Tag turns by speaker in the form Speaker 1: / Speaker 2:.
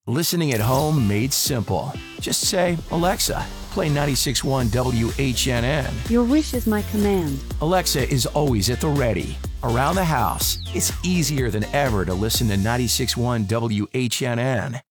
Speaker 1: Listening at home made simple. Just say, Alexa, play 96.1 WHNN.
Speaker 2: Your wish is my command.
Speaker 1: Alexa is always at the ready. Around the house, it's easier than ever to listen to 96.1 WHNN.